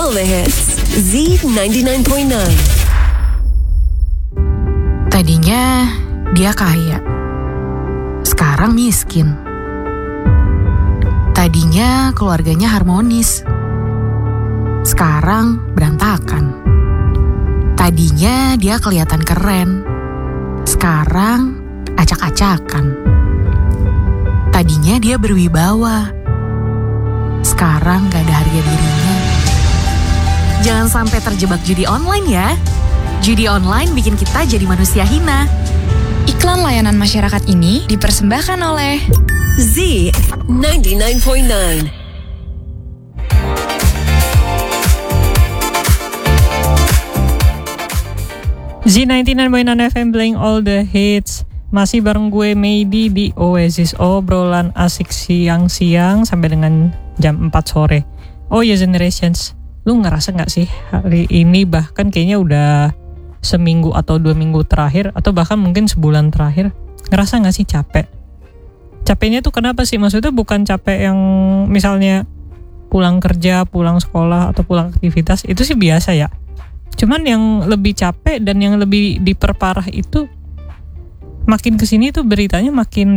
all the hits. Z99.9. Tadinya dia kaya, sekarang miskin. Tadinya keluarganya harmonis, sekarang berantakan. Tadinya dia kelihatan keren, sekarang acak-acakan. Tadinya dia berwibawa, sekarang gak ada harga dirinya. Jangan sampai terjebak judi online ya. Judi online bikin kita jadi manusia hina. Iklan layanan masyarakat ini dipersembahkan oleh Z99.9. Z99.9 FM playing all the hits. Masih bareng gue Medi di Oasis, obrolan asik siang-siang sampai dengan jam 4 sore. Oh ya Generations, lu ngerasa gak sih hari ini bahkan kayaknya udah seminggu atau 2 minggu terakhir atau bahkan mungkin sebulan terakhir, ngerasa gak sih capek? Capeknya tuh kenapa sih? Maksudnya bukan capek yang misalnya pulang kerja, pulang sekolah atau pulang aktivitas, itu sih biasa ya. Cuman yang lebih capek dan yang lebih diperparah itu makin kesini tuh beritanya makin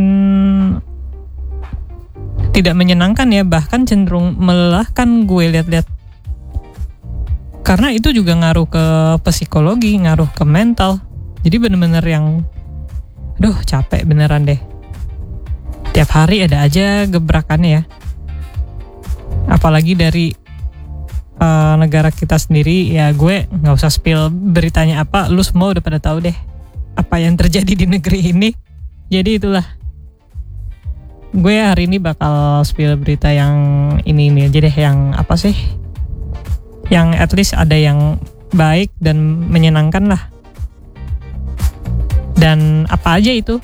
tidak menyenangkan ya, bahkan cenderung melelahkan gue lihat-lihat. Karena itu juga ngaruh ke psikologi, ngaruh ke mental. Jadi bener-bener yang aduh capek beneran deh. Tiap hari ada aja gebrakannya ya. Apalagi dari negara kita sendiri ya, gue gak usah spill beritanya apa, lu semua udah pada tahu deh apa yang terjadi di negeri ini. Jadi itulah, gue hari ini bakal spill berita yang ini aja deh, yang apa sih, yang at least ada yang baik dan menyenangkan lah. Dan apa aja itu?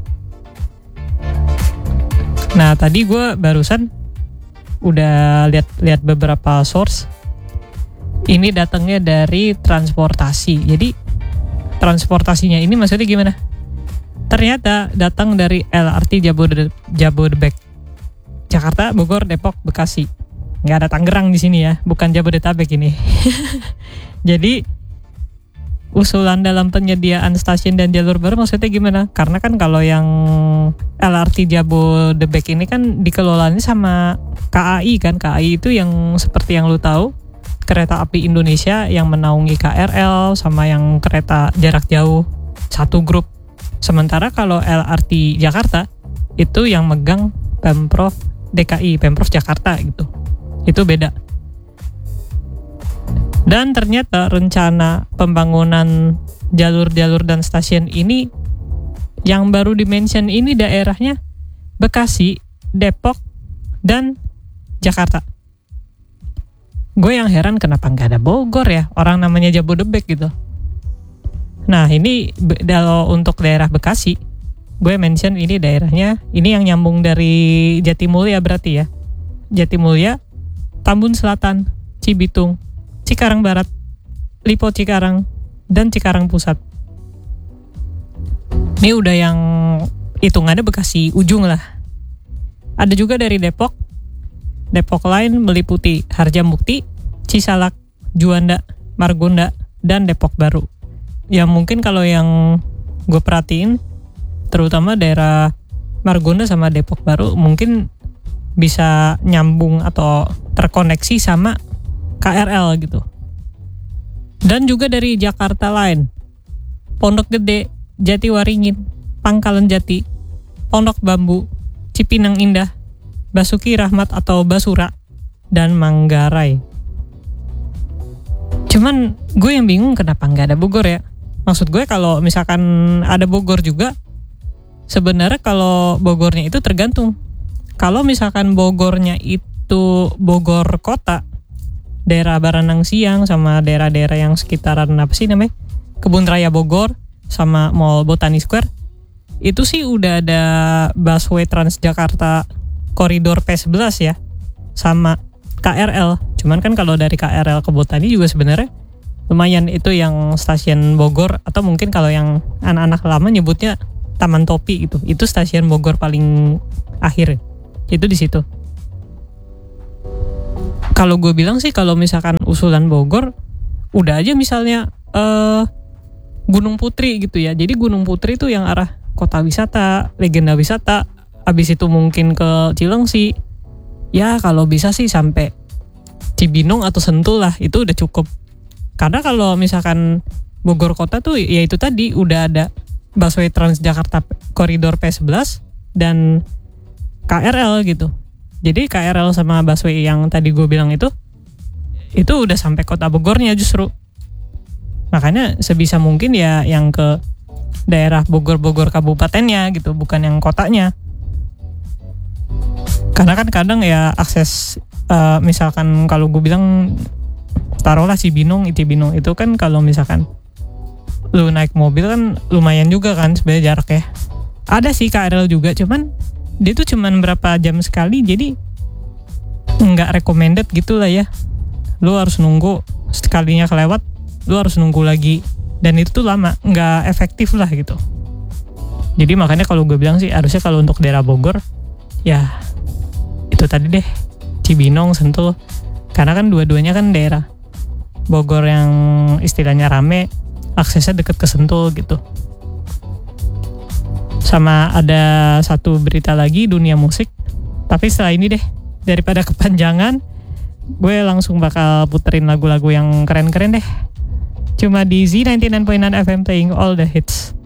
Nah tadi gue barusan udah lihat beberapa source. Ini datangnya dari transportasi. Jadi transportasinya ini maksudnya gimana? Ternyata datang dari LRT Jabodebek, Jakarta, Bogor, Depok, Bekasi. Nggak ada Tangerang di sini ya, bukan Jabodetabek ini. Jadi usulan dalam penyediaan stasiun dan jalur baru maksudnya gimana? Karena kan kalau yang LRT Jabodebek ini kan dikelolanya sama KAI kan. KAI itu yang seperti yang lu tahu, kereta api Indonesia yang menaungi KRL sama yang kereta jarak jauh satu grup. Sementara kalau LRT Jakarta itu yang megang Pemprov DKI, Pemprov Jakarta gitu. Itu beda. Dan ternyata rencana pembangunan jalur-jalur dan stasiun ini yang baru dimention ini daerahnya Bekasi, Depok, dan Jakarta. Gue yang heran kenapa nggak ada Bogor ya, orang namanya Jabodebek gitu. Nah ini kalau untuk daerah Bekasi, gue mention ini daerahnya, ini yang nyambung dari Jatimulya berarti ya. Jatimulya, Tambun Selatan, Cibitung, Cikarang Barat, Lipo Cikarang, dan Cikarang Pusat. Ini udah yang hitungannya Bekasi ujung lah. Ada juga dari Depok. Depok lain meliputi Harjamukti, Cisalak, Juanda, Margonda, dan Depok Baru. Ya mungkin kalau yang gue perhatiin, terutama daerah Margonda sama Depok Baru mungkin bisa nyambung atau terkoneksi sama KRL gitu. Dan juga dari Jakarta lain, Pondok Gede, Jatiwaringin, Pangkalan Jati, Pondok Bambu, Cipinang Indah, Basuki Rahmat atau Basura, dan Manggarai. Cuman gue yang bingung kenapa nggak ada Bogor ya. Maksud gue kalau misalkan ada Bogor juga, sebenarnya kalau Bogornya itu tergantung. Kalau misalkan Bogornya itu Bogor kota, daerah Baranang Siang sama daerah-daerah yang sekitaran apa sih namanya, Kebun Raya Bogor sama Mall Botani Square, itu sih udah ada busway Transjakarta koridor P11 ya, sama KRL. Cuman kan kalau dari KRL ke Botani juga sebenarnya lumayan, itu yang stasiun Bogor, atau mungkin kalau yang anak-anak lama nyebutnya Taman Topi gitu. Itu stasiun Bogor paling akhir. Itu di situ. kalau gue bilang sih kalau misalkan usulan Bogor udah aja misalnya Gunung Putri gitu ya. Jadi Gunung Putri itu yang arah kota wisata, legenda wisata. Abis itu mungkin ke Cilengsi. Ya kalau bisa sih sampai Cibinong atau Sentul lah, itu udah cukup. Karena kalau misalkan Bogor kota tuh ya itu tadi udah ada busway Transjakarta koridor P11 dan KRL gitu. Jadi KRL sama busway yang tadi gue bilang itu udah sampai kota Bogornya justru. Makanya sebisa mungkin ya yang ke daerah Bogor kabupatennya gitu, bukan yang kotanya. Karena kan kadang ya akses misalkan kalau gue bilang taruhlah Cibinong itu kan kalau misalkan lu naik mobil kan lumayan juga kan sebenarnya jaraknya. Ada sih KRL juga, cuman dia tuh cuman berapa jam sekali, jadi nggak recommended gitu lah ya. Lu harus nunggu, sekalinya kelewat lu harus nunggu lagi, dan itu tuh lama, nggak efektif lah gitu. Jadi makanya kalau gue bilang sih harusnya kalau untuk daerah Bogor ya itu tadi deh, Cibinong, Sentul, karena kan dua-duanya kan daerah Bogor yang istilahnya rame, aksesnya deket ke Sentul gitu. Sama ada satu berita lagi dunia musik, tapi setelah ini deh, daripada kepanjangan, gue langsung bakal puterin lagu-lagu yang keren-keren deh. Cuma di Z99.9 FM playing all the hits.